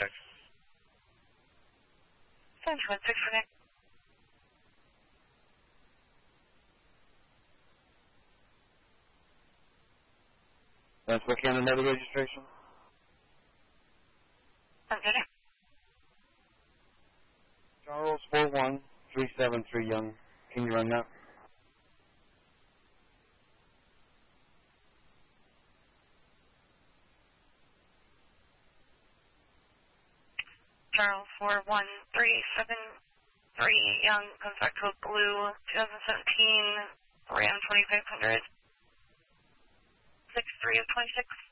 check. 726 for Nick. That's what kind of number registration? I'm good. Charles 41373 Young. Can you run that? Charles 41373 Young, comes back to a blue 2017 Ram 2500. 63 of 26.